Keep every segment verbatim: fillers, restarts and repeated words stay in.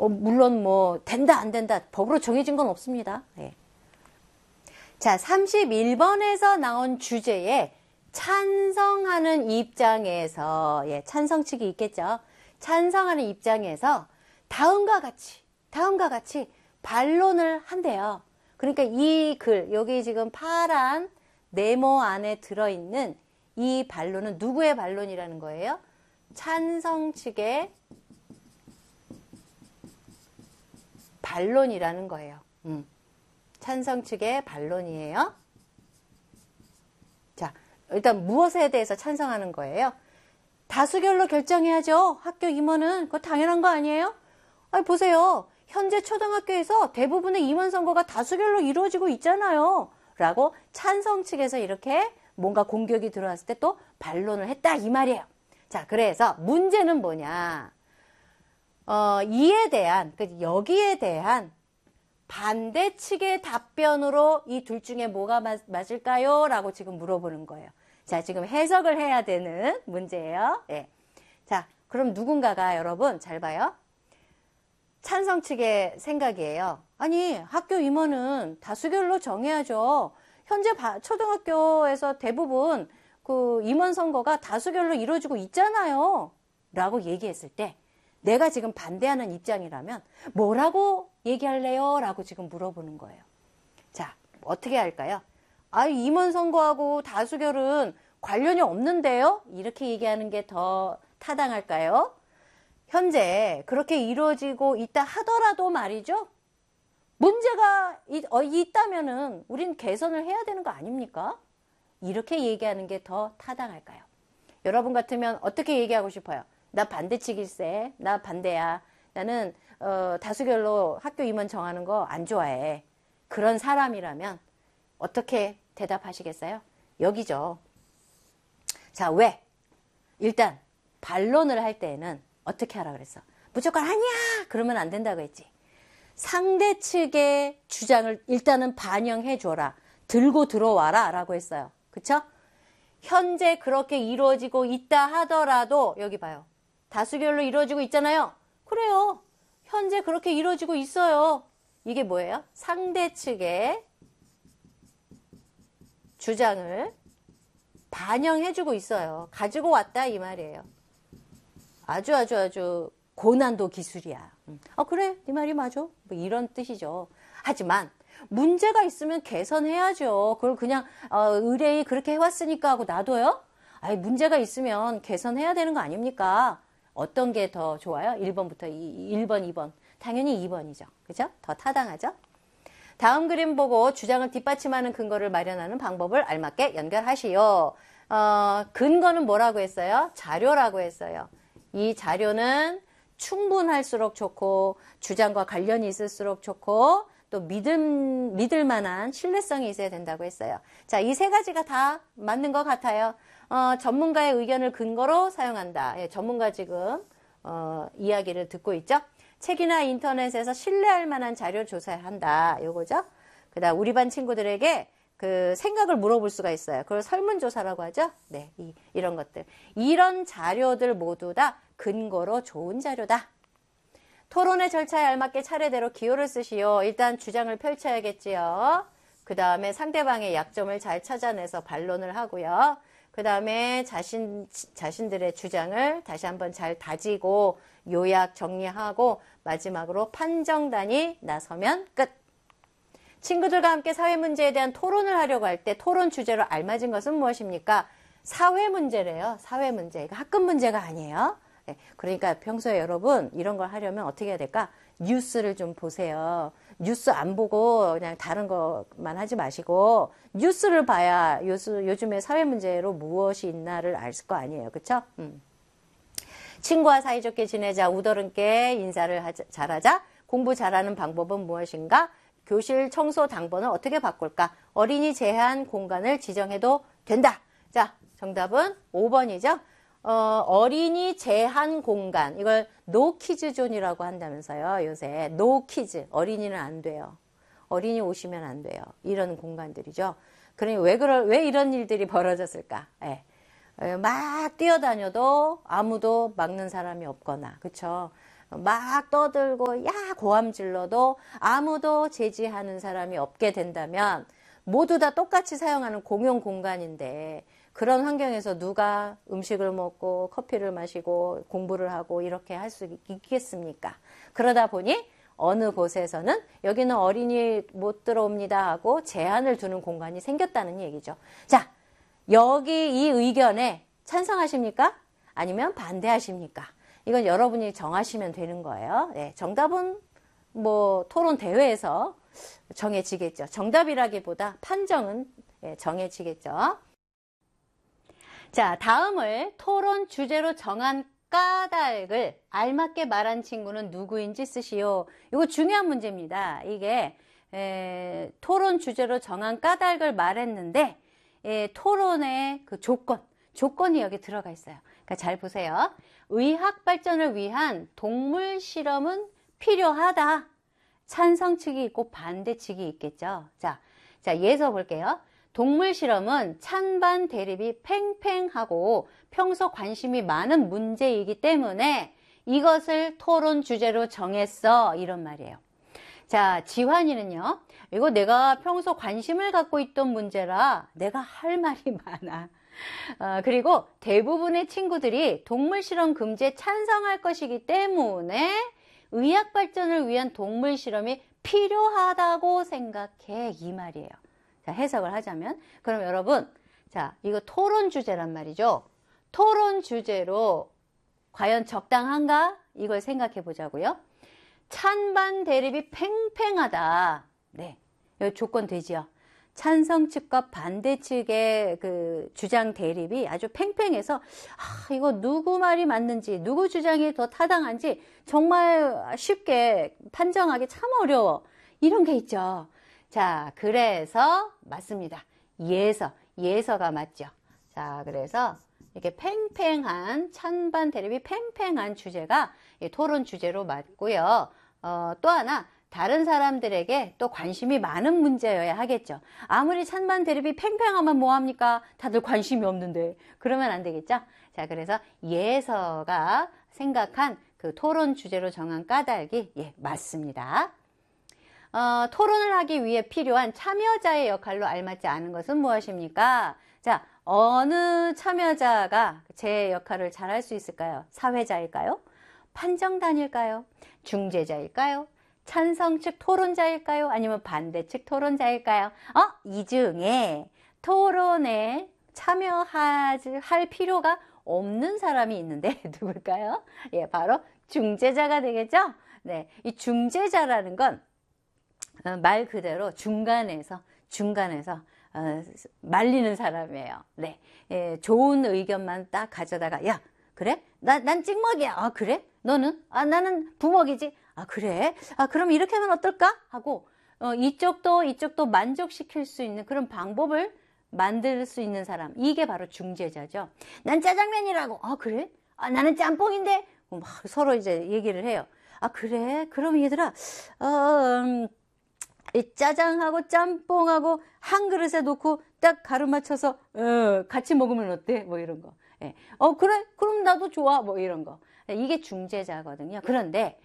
어, 물론 뭐 된다 안 된다 법으로 정해진 건 없습니다. 예. 자, 삼십일 번에서 나온 주제에 찬성하는 입장에서, 예, 찬성측이 있겠죠. 찬성하는 입장에서 다음과 같이, 다음과 같이 반론을 한대요. 그러니까 이 글, 여기 지금 파란 네모 안에 들어있는 이 반론은 누구의 반론이라는 거예요? 찬성 측의 반론이라는 거예요. 음. 찬성 측의 반론이에요. 자, 일단 무엇에 대해서 찬성하는 거예요? 다수결로 결정해야죠. 학교 임원은. 그거 당연한 거 아니에요? 아니, 보세요. 현재 초등학교에서 대부분의 임원 선거가 다수결로 이루어지고 있잖아요. 라고 찬성 측에서 이렇게 뭔가 공격이 들어왔을 때 또 반론을 했다 이 말이에요. 자, 그래서 문제는 뭐냐? 어, 이에 대한, 여기에 대한 반대 측의 답변으로 이 둘 중에 뭐가 맞, 맞을까요? 라고 지금 물어보는 거예요. 자, 지금 해석을 해야 되는 문제예요. 예. 자, 그럼 누군가가 여러분 잘 봐요. 찬성 측의 생각이에요. 아니, 학교 임원은 다수결로 정해야죠. 현재 바, 초등학교에서 대부분 그 임원 선거가 다수결로 이루어지고 있잖아요. 라고 얘기했을 때 내가 지금 반대하는 입장이라면 뭐라고 얘기할래요? 라고 지금 물어보는 거예요. 자, 어떻게 할까요? 아, 임원 선거하고 다수결은 관련이 없는데요? 이렇게 얘기하는 게 더 타당할까요? 현재 그렇게 이루어지고 있다 하더라도 말이죠. 문제가 있다면은 우린 개선을 해야 되는 거 아닙니까? 이렇게 얘기하는 게 더 타당할까요? 여러분 같으면 어떻게 얘기하고 싶어요? 나 반대측일세. 나 반대야. 나는 어, 다수결로 학교 임원 정하는 거 안 좋아해. 그런 사람이라면 어떻게 대답하시겠어요? 여기죠. 자, 왜? 일단 반론을 할 때에는 어떻게 하라 그랬어? 무조건 아니야! 그러면 안 된다고 했지. 상대 측의 주장을 일단은 반영해 줘라. 들고 들어와라 라고 했어요. 그쵸? 현재 그렇게 이루어지고 있다 하더라도 여기 봐요. 다수결로 이루어지고 있잖아요. 그래요. 현재 그렇게 이루어지고 있어요. 이게 뭐예요? 상대 측의 주장을 반영해주고 있어요. 가지고 왔다 이 말이에요. 아주 아주 아주 고난도 기술이야. 아 그래? 네 말이 맞아. 뭐 이런 뜻이죠. 하지만 문제가 있으면 개선해야죠. 그걸 그냥 어, 의뢰이 그렇게 해왔으니까 하고 놔둬요? 아니 문제가 있으면 개선해야 되는 거 아닙니까? 어떤 게 더 좋아요? 일 번부터 일 번, 이 번. 당연히 이 번이죠. 그죠? 더 타당하죠? 다음 그림 보고 주장을 뒷받침하는 근거를 마련하는 방법을 알맞게 연결하시오. 어, 근거는 뭐라고 했어요? 자료라고 했어요. 이 자료는 충분할수록 좋고 주장과 관련이 있을수록 좋고 또 믿음, 믿을 만한 신뢰성이 있어야 된다고 했어요. 자, 이 세 가지가 다 맞는 것 같아요. 어, 전문가의 의견을 근거로 사용한다. 예, 전문가 지금 어, 이야기를 듣고 있죠. 책이나 인터넷에서 신뢰할 만한 자료 조사한다. 요거죠. 그다음 우리 반 친구들에게 그 생각을 물어볼 수가 있어요. 그걸 설문조사라고 하죠. 네, 이, 이런 것들. 이런 자료들 모두 다 근거로 좋은 자료다. 토론의 절차에 알맞게 차례대로 기호를 쓰시오. 일단 주장을 펼쳐야겠지요. 그 다음에 상대방의 약점을 잘 찾아내서 반론을 하고요. 그 다음에 자신, 자신들의 주장을 다시 한번 잘 다지고 요약 정리하고 마지막으로 판정단이 나서면 끝. 친구들과 함께 사회 문제에 대한 토론을 하려고 할 때 토론 주제로 알맞은 것은 무엇입니까? 사회 문제래요. 사회 문제. 이거 학급 문제가 아니에요. 네, 그러니까 평소에 여러분 이런 걸 하려면 어떻게 해야 될까? 뉴스를 좀 보세요. 뉴스 안 보고 그냥 다른 것만 하지 마시고 뉴스를 봐야 요즘, 요즘에 사회 문제로 무엇이 있나를 알 거 아니에요. 그쵸? 음. 친구와 사이좋게 지내자. 우더른께 인사를 하자, 잘하자. 공부 잘하는 방법은 무엇인가? 교실 청소 당번을 어떻게 바꿀까? 어린이 제한 공간을 지정해도 된다. 자, 정답은 오 번이죠. 어, 어린이 제한 공간. 이걸 노키즈 존이라고 한다면서요. 요새 노키즈. 어린이는 안 돼요. 어린이 오시면 안 돼요. 이런 공간들이죠. 그러니 왜 그럴 왜 이런 일들이 벌어졌을까? 예. 막 뛰어다녀도 아무도 막는 사람이 없거나, 그쵸? 막 떠들고 야 고함 질러도 아무도 제지하는 사람이 없게 된다면 모두 다 똑같이 사용하는 공용 공간인데 그런 환경에서 누가 음식을 먹고 커피를 마시고 공부를 하고 이렇게 할 수 있겠습니까? 그러다 보니 어느 곳에서는 여기는 어린이 못 들어옵니다 하고 제한을 두는 공간이 생겼다는 얘기죠. 자, 여기 이 의견에 찬성하십니까? 아니면 반대하십니까? 이건 여러분이 정하시면 되는 거예요. 네, 정답은 뭐 토론 대회에서 정해지겠죠. 정답이라기보다 판정은 정해지겠죠. 자, 다음을 토론 주제로 정한 까닭을 알맞게 말한 친구는 누구인지 쓰시오. 이거 중요한 문제입니다. 이게 에, 토론 주제로 정한 까닭을 말했는데 에, 토론의 그 조건, 조건이 여기 들어가 있어요. 그러니까 잘 보세요. 의학 발전을 위한 동물 실험은 필요하다. 찬성 측이 있고 반대 측이 있겠죠. 자, 자 예서 볼게요. 동물 실험은 찬반 대립이 팽팽하고 평소 관심이 많은 문제이기 때문에 이것을 토론 주제로 정했어. 이런 말이에요. 자, 지환이는요. 이거 내가 평소 관심을 갖고 있던 문제라 내가 할 말이 많아. 어, 그리고 대부분의 친구들이 동물 실험 금지에 찬성할 것이기 때문에 의학 발전을 위한 동물 실험이 필요하다고 생각해. 이 말이에요. 자, 해석을 하자면 그럼 여러분, 자, 이거 토론 주제란 말이죠. 토론 주제로 과연 적당한가? 이걸 생각해 보자고요. 찬반 대립이 팽팽하다. 네, 여기 조건 되지요. 찬성 측과 반대 측의 그 주장 대립이 아주 팽팽해서 아, 이거 누구 말이 맞는지 누구 주장이 더 타당한지 정말 쉽게 판정하기 참 어려워. 이런 게 있죠. 자, 그래서 맞습니다. 예서, 예서가 맞죠. 자, 그래서 이렇게 팽팽한 찬반 대립이 팽팽한 주제가 토론 주제로 맞고요. 어, 또 하나 다른 사람들에게 또 관심이 많은 문제여야 하겠죠. 아무리 찬반 대립이 팽팽하면 뭐합니까? 다들 관심이 없는데. 그러면 안 되겠죠? 자, 그래서 예서가 생각한 그 토론 주제로 정한 까닭이 예, 맞습니다. 어, 토론을 하기 위해 필요한 참여자의 역할로 알맞지 않은 것은 무엇입니까? 자, 어느 참여자가 제 역할을 잘 할 수 있을까요? 사회자일까요? 판정단일까요? 중재자일까요? 찬성 측 토론자일까요? 아니면 반대 측 토론자일까요? 어? 이 중에 토론에 참여할 필요가 없는 사람이 있는데 누굴까요? 예, 바로 중재자가 되겠죠? 네, 이 중재자라는 건 말 그대로 중간에서 중간에서 어, 말리는 사람이에요. 네, 예, 좋은 의견만 딱 가져다가 야, 그래? 나, 난 찍먹이야. 아, 그래? 너는? 아, 나는 부먹이지. 아, 그래? 아, 그럼 이렇게 하면 어떨까? 하고 어, 이쪽도 이쪽도 만족시킬 수 있는 그런 방법을 만들 수 있는 사람. 이게 바로 중재자죠. 난 짜장면이라고. 아, 그래? 아, 나는 짬뽕인데. 막 서로 이제 얘기를 해요. 아, 그래? 그럼 얘들아, 어, 음, 이 짜장하고 짬뽕하고 한 그릇에 놓고 딱 가루 맞춰서 어, 같이 먹으면 어때? 뭐 이런 거. 예. 어, 그래? 그럼 나도 좋아. 뭐 이런 거. 이게 중재자거든요. 그런데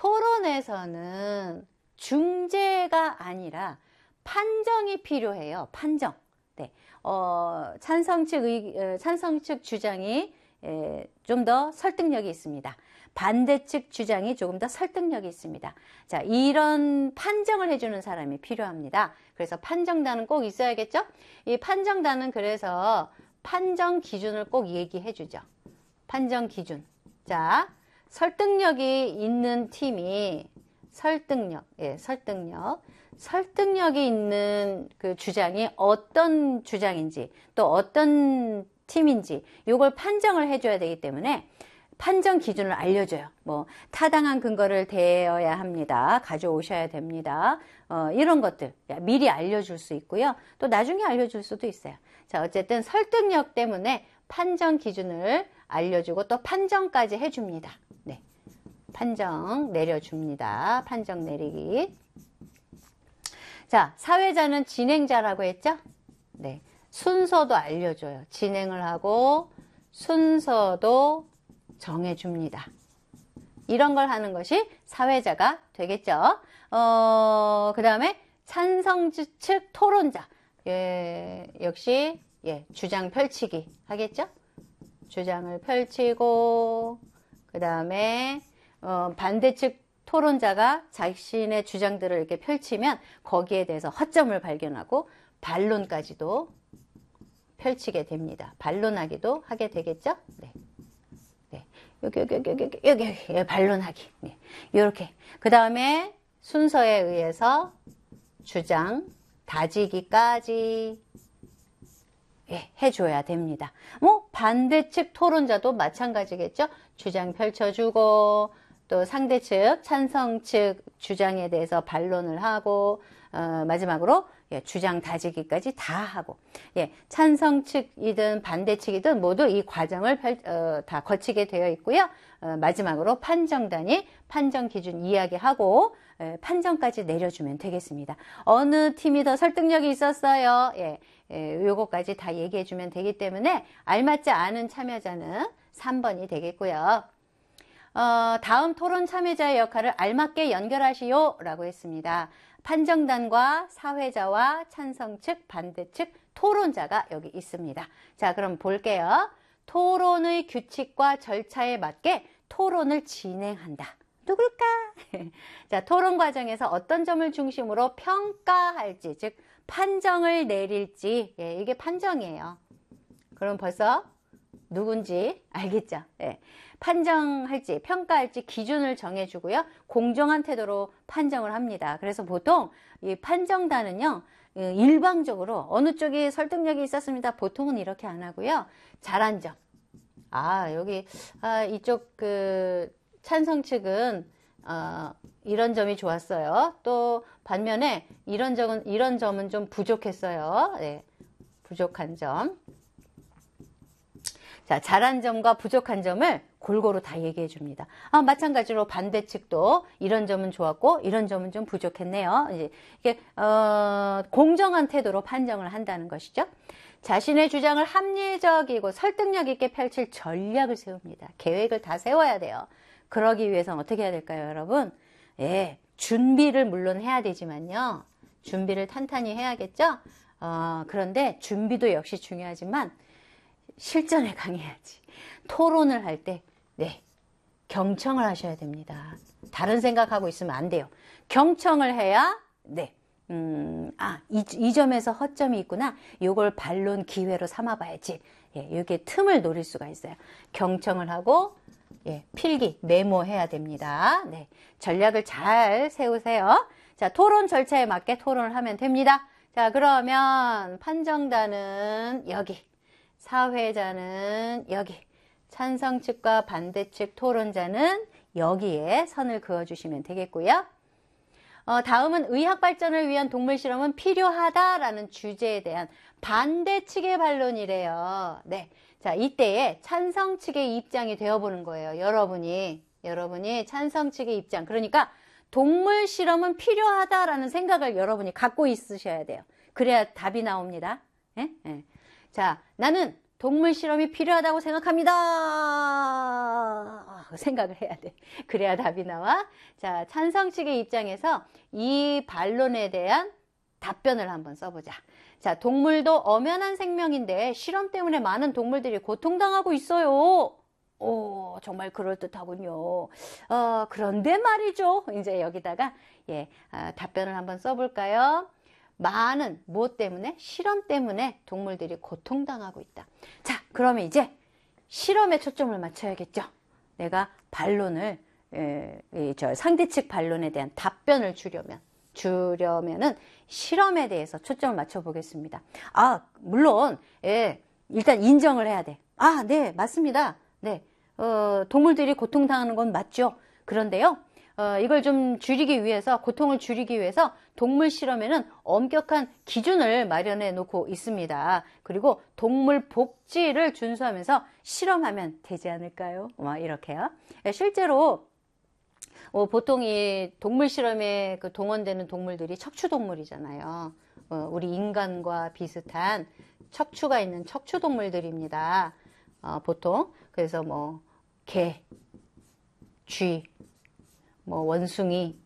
토론에서는 중재가 아니라 판정이 필요해요. 판정. 네. 어, 찬성 측 의, 찬성 측 주장이 좀 더 설득력이 있습니다. 반대 측 주장이 조금 더 설득력이 있습니다. 자, 이런 판정을 해주는 사람이 필요합니다. 그래서 판정단은 꼭 있어야겠죠? 이 판정단은 그래서 판정 기준을 꼭 얘기해 주죠. 판정 기준. 자, 설득력이 있는 팀이 설득력, 예, 설득력. 설득력이 있는 그 주장이 어떤 주장인지 또 어떤 팀인지 이걸 판정을 해줘야 되기 때문에 판정 기준을 알려줘요. 뭐 타당한 근거를 대어야 합니다. 가져오셔야 됩니다. 어, 이런 것들 미리 알려줄 수 있고요. 또 나중에 알려줄 수도 있어요. 자, 어쨌든 설득력 때문에 판정 기준을 알려주고 또 판정까지 해줍니다. 네, 판정 내려줍니다. 판정 내리기. 자, 사회자는 진행자라고 했죠? 네, 순서도 알려줘요. 진행을 하고 순서도 정해줍니다. 이런 걸 하는 것이 사회자가 되겠죠. 어, 그 다음에 찬성주 측 토론자. 예, 역시, 예, 주장 펼치기 하겠죠? 주장을 펼치고, 그 다음에, 어, 반대 측 토론자가 자신의 주장들을 이렇게 펼치면 거기에 대해서 허점을 발견하고 반론까지도 펼치게 됩니다. 반론하기도 하게 되겠죠? 네. 네. 여기, 여기, 여기, 여기, 여기, 여기, 반론하기. 네. 요렇게. 그 다음에 순서에 의해서 주장, 다지기까지 예, 해줘야 됩니다. 뭐, 반대측 토론자도 마찬가지겠죠? 주장 펼쳐주고, 또 상대 측, 찬성 측 주장에 대해서 반론을 하고, 어, 마지막으로 예, 주장 다지기까지 다 하고, 예, 찬성 측이든 반대 측이든 모두 이 과정을 펼, 어, 다 거치게 되어 있고요. 어, 마지막으로 판정단이 판정 기준 이야기하고, 예, 판정까지 내려주면 되겠습니다. 어느 팀이 더 설득력이 있었어요? 예, 예, 요거까지 다 얘기해주면 되기 때문에 알맞지 않은 참여자는 삼 번이 되겠고요. 어, 다음 토론 참여자의 역할을 알맞게 연결하시오 라고 했습니다. 판정단과 사회자와 찬성 측, 반대 측, 토론자가 여기 있습니다. 자, 그럼 볼게요. 토론의 규칙과 절차에 맞게 토론을 진행한다. 누굴까? 자, 토론 과정에서 어떤 점을 중심으로 평가할지, 즉 판정을 내릴지, 예, 이게 판정이에요. 그럼 벌써 누군지 알겠죠? 예. 판정할지 평가할지 기준을 정해주고요. 공정한 태도로 판정을 합니다. 그래서 보통 이 판정단은요. 일방적으로 어느 쪽이 설득력이 있었습니다. 보통은 이렇게 안 하고요. 잘한 점. 아 여기 아, 이쪽 그 찬성 측은 어, 이런 점이 좋았어요. 또 반면에 이런 점은 이런 점은 좀 부족했어요. 네, 부족한 점. 자, 잘한 점과 부족한 점을 골고루 다 얘기해 줍니다. 아, 마찬가지로 반대 측도 이런 점은 좋았고 이런 점은 좀 부족했네요. 이제 이게 어, 공정한 태도로 판정을 한다는 것이죠. 자신의 주장을 합리적이고 설득력 있게 펼칠 전략을 세웁니다. 계획을 다 세워야 돼요. 그러기 위해서는 어떻게 해야 될까요, 여러분? 예, 준비를 물론 해야 되지만요. 준비를 탄탄히 해야겠죠? 어, 그런데 준비도 역시 중요하지만 실전에 강해야지. 토론을 할 때, 네, 경청을 하셔야 됩니다. 다른 생각하고 있으면 안 돼요. 경청을 해야, 네, 음, 아, 이, 이 점에서 허점이 있구나. 요걸 반론 기회로 삼아봐야지. 예, 이게 틈을 노릴 수가 있어요. 경청을 하고, 예, 필기, 메모해야 됩니다. 네, 전략을 잘 세우세요. 자, 토론 절차에 맞게 토론을 하면 됩니다. 자, 그러면 판정단은 여기. 사회자는 여기, 찬성 측과 반대 측 토론자는 여기에 선을 그어주시면 되겠고요. 어, 다음은 의학 발전을 위한 동물 실험은 필요하다라는 주제에 대한 반대 측의 반론이래요. 네, 자 이때에 찬성 측의 입장이 되어보는 거예요. 여러분이 여러분이 찬성 측의 입장. 그러니까 동물 실험은 필요하다라는 생각을 여러분이 갖고 있으셔야 돼요. 그래야 답이 나옵니다. 예? 예. 자, 나는 동물 실험이 필요하다고 생각합니다. 생각을 해야 돼. 그래야 답이 나와. 자, 찬성 측의 입장에서 이 반론에 대한 답변을 한번 써보자. 자, 동물도 엄연한 생명인데 실험 때문에 많은 동물들이 고통당하고 있어요. 오, 정말 그럴듯하군요. 어, 그런데 말이죠. 이제 여기다가 예, 아, 답변을 한번 써볼까요? 많은 무엇 때문에? 실험 때문에 동물들이 고통당하고 있다. 자, 그러면 이제 실험에 초점을 맞춰야겠죠. 내가 반론을 에, 이, 저 상대 측 반론에 대한 답변을 주려면 주려면은 실험에 대해서 초점을 맞춰 보겠습니다. 아, 물론 예, 일단 인정을 해야 돼. 아, 네, 맞습니다. 네, 어, 동물들이 고통당하는 건 맞죠. 그런데요. 어, 이걸 좀 줄이기 위해서, 고통을 줄이기 위해서 동물 실험에는 엄격한 기준을 마련해 놓고 있습니다. 그리고 동물 복지를 준수하면서 실험하면 되지 않을까요? 막 이렇게요. 실제로 어, 보통 이 동물 실험에 그 동원되는 동물들이 척추동물이잖아요. 어, 우리 인간과 비슷한 척추가 있는 척추동물들입니다. 어, 보통. 그래서 뭐 개, 쥐, 뭐 원숭이,